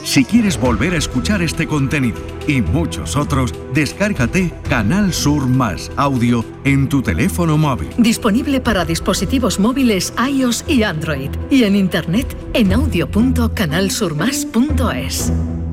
Si quieres volver a escuchar este contenido y muchos otros, descárgate Canal Sur Más Audio en tu teléfono móvil. Disponible para dispositivos móviles iOS y Android. Y en internet en audio.canalsurmas.es.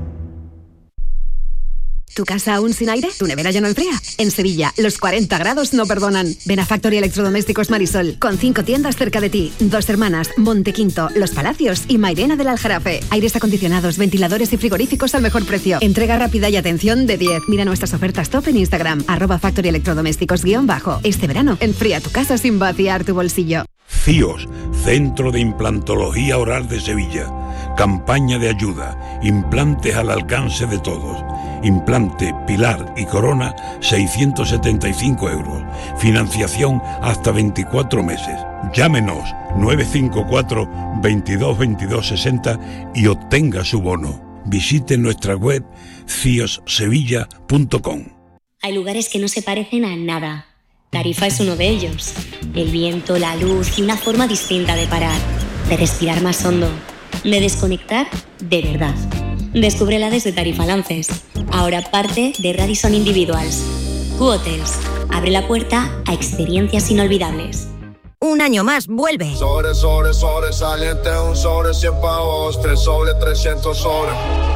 ¿Tu casa aún sin aire? ¿Tu nevera ya no enfría? En Sevilla, los 40 grados no perdonan. Ven a Factory Electrodomésticos Marisol, con 5 tiendas cerca de ti. Dos Hermanas, Montequinto, Los Palacios y Mairena del Aljarafe. Aires acondicionados, ventiladores y frigoríficos al mejor precio. Entrega rápida y atención de 10. Mira nuestras ofertas top en Instagram, @Factory Electrodomésticos _. Este verano, enfría tu casa sin vaciar tu bolsillo. CIOS, Centro de Implantología Oral de Sevilla. Campaña de ayuda. Implantes al alcance de todos. Implante, pilar y corona, 675 euros. Financiación hasta 24 meses. Llámenos 954 22 22 60 y obtenga su bono. Visite nuestra web ciossevilla.com. Hay lugares que no se parecen a nada. Tarifa es uno de ellos. El viento, la luz y una forma distinta de parar, de respirar más hondo, de desconectar de verdad. Descúbrela desde Tarifa Lances, ahora parte de Radisson Individuals. Q-Hotels, abre la puerta a experiencias inolvidables. Un año más, vuelve. Sobresaliente, un sobre 100 pavos, 3 sobre 300 sobre.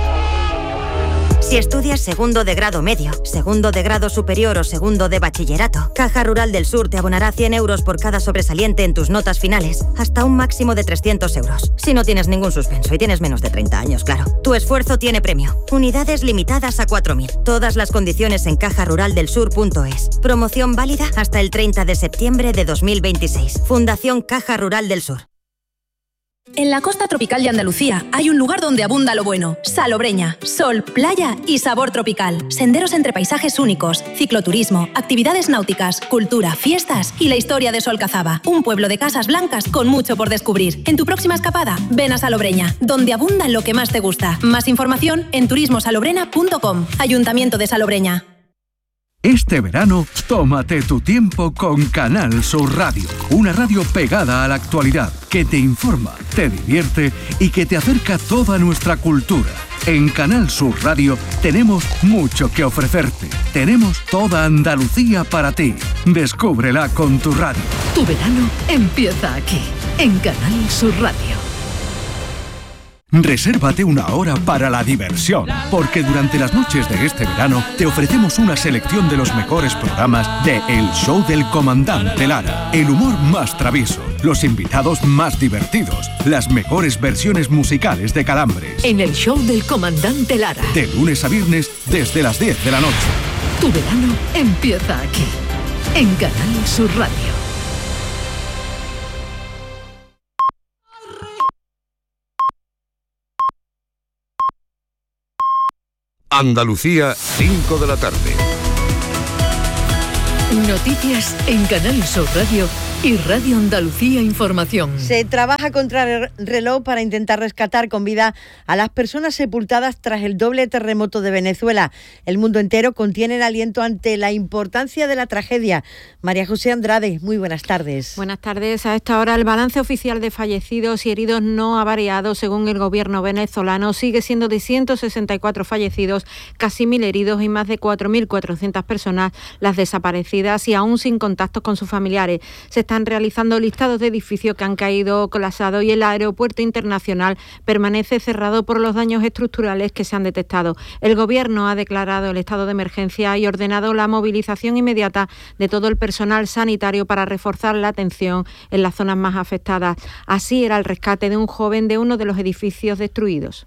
Si estudias segundo de grado medio, segundo de grado superior o segundo de bachillerato, Caja Rural del Sur te abonará 100 euros por cada sobresaliente en tus notas finales, hasta un máximo de 300 euros. Si no tienes ningún suspenso y tienes menos de 30 años, claro. Tu esfuerzo tiene premio. Unidades limitadas a 4.000. Todas las condiciones en cajaruraldelsur.es. Promoción válida hasta el 30 de septiembre de 2026. Fundación Caja Rural del Sur. En la costa tropical de Andalucía hay un lugar donde abunda lo bueno. Salobreña. Sol, playa y sabor tropical. Senderos entre paisajes únicos, cicloturismo, actividades náuticas, cultura, fiestas y la historia de Solcazaba. Un pueblo de casas blancas con mucho por descubrir. En tu próxima escapada, ven a Salobreña, donde abunda lo que más te gusta. Más información en turismosalobrena.com. Ayuntamiento de Salobreña. Este verano, tómate tu tiempo con Canal Sur Radio. Una radio pegada a la actualidad, que te informa, te divierte y que te acerca toda nuestra cultura. En Canal Sur Radio tenemos mucho que ofrecerte. Tenemos toda Andalucía para ti. Descúbrela con tu radio. Tu verano empieza aquí, en Canal Sur Radio. Resérvate una hora para la diversión, porque durante las noches de este verano te ofrecemos una selección de los mejores programas de El Show del Comandante Lara. El humor más travieso, los invitados más divertidos, las mejores versiones musicales de Calambres. En El Show del Comandante Lara. De lunes a viernes desde las 10 de la noche. Tu verano empieza aquí, en Canal Sur Radio. Andalucía, 5 de la tarde. Noticias en Canal Sur Radio y Radio Andalucía Información. Se trabaja contra el reloj para intentar rescatar con vida a las personas sepultadas tras el doble terremoto de Venezuela. El mundo entero contiene el aliento ante la importancia de la tragedia. María José Andrade, muy buenas tardes. Buenas tardes. A esta hora el balance oficial de fallecidos y heridos no ha variado. Según el gobierno venezolano, sigue siendo de 164 fallecidos, casi 1.000 heridos y más de 4.400 personas las desaparecidas y aún sin contactos con sus familiares. Se están realizando listados de edificios que han caído colapsados y el aeropuerto internacional permanece cerrado por los daños estructurales que se han detectado. El gobierno ha declarado el estado de emergencia y ordenado la movilización inmediata de todo el personal sanitario para reforzar la atención en las zonas más afectadas. Así era el rescate de un joven de uno de los edificios destruidos.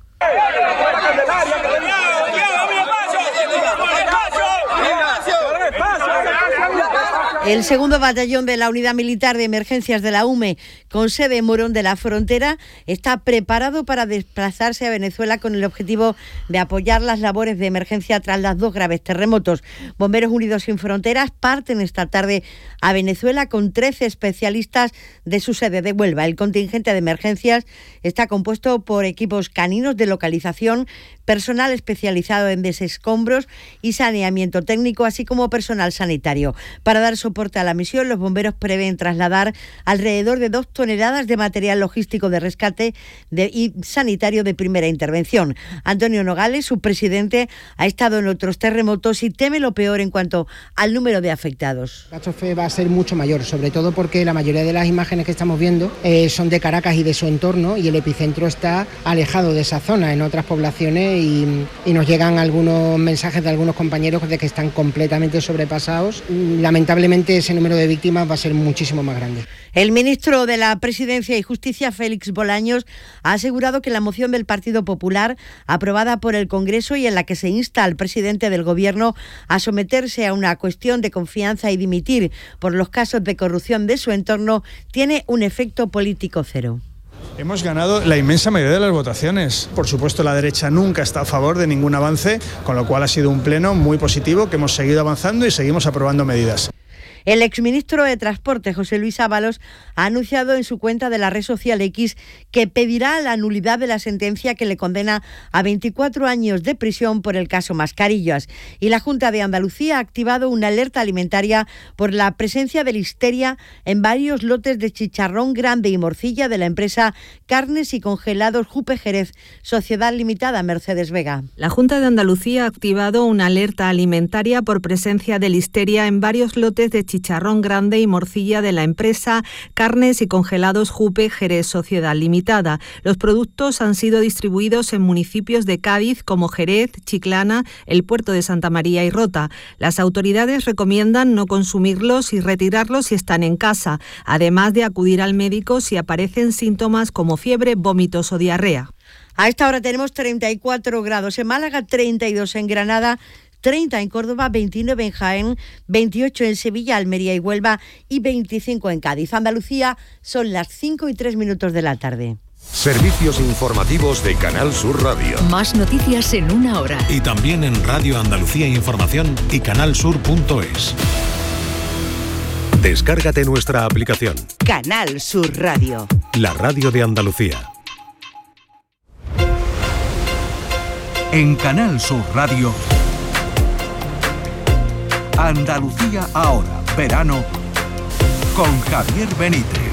El segundo batallón de la Unidad Militar de Emergencias de la UME, con sede en Morón de la Frontera, está preparado para desplazarse a Venezuela con el objetivo de apoyar las labores de emergencia tras los 2 graves terremotos. Bomberos Unidos Sin Fronteras parten esta tarde a Venezuela con 13 especialistas de su sede de Huelva. El contingente de emergencias está compuesto por equipos caninos de localización, personal especializado en desescombros y saneamiento técnico, así como personal sanitario. Para dar soporte soporte a la misión, los bomberos prevén trasladar alrededor de 2 toneladas de material logístico de rescate y sanitario de primera intervención. Antonio Nogales, su presidente, ha estado en otros terremotos y teme lo peor en cuanto al número de afectados. La catástrofe va a ser mucho mayor, sobre todo porque la mayoría de las imágenes que estamos viendo son de Caracas y de su entorno, y el epicentro está alejado de esa zona, en otras poblaciones, y nos llegan algunos mensajes de algunos compañeros de que están completamente sobrepasados. Lamentablemente ese número de víctimas va a ser muchísimo más grande. El ministro de la Presidencia y Justicia, Félix Bolaños, ha asegurado que la moción del Partido Popular, aprobada por el Congreso y en la que se insta al presidente del Gobierno a someterse a una cuestión de confianza y dimitir por los casos de corrupción de su entorno, tiene un efecto político cero. Hemos ganado la inmensa mayoría de las votaciones. Por supuesto, la derecha nunca está a favor de ningún avance, con lo cual ha sido un pleno muy positivo, que hemos seguido avanzando y seguimos aprobando medidas. El exministro de Transporte, José Luis Ábalos, ha anunciado en su cuenta de la red social X que pedirá la nulidad de la sentencia que le condena a 24 años de prisión por el caso Mascarillas. Y la Junta de Andalucía ha activado una alerta alimentaria por la presencia de listeria en varios lotes de chicharrón grande y morcilla de la empresa Carnes y Congelados Jupe Jerez, Sociedad Limitada, Mercedes Vega. La Junta de Andalucía ha activado una alerta alimentaria por presencia de listeria en varios lotes de chicharrón grande y morcilla de la empresa Carnes y Congelados Jupe Jerez, Sociedad Limitada. Los productos han sido distribuidos en municipios de Cádiz como Jerez, Chiclana, el puerto de Santa María y Rota. Las autoridades recomiendan no consumirlos y retirarlos si están en casa, además de acudir al médico si aparecen síntomas como fiebre, vómitos o diarrea. A esta hora tenemos 34 grados en Málaga, 32 en Granada, 30 en Córdoba, 29 en Jaén, 28 en Sevilla, Almería y Huelva y 25 en Cádiz. Andalucía, son las 5:03 de la tarde. Servicios informativos de Canal Sur Radio. Más noticias en una hora. Y también en Radio Andalucía Información y canalsur.es. Descárgate nuestra aplicación. Canal Sur Radio. La radio de Andalucía. En Canal Sur Radio, Andalucía ahora, verano, con Javier Benítez.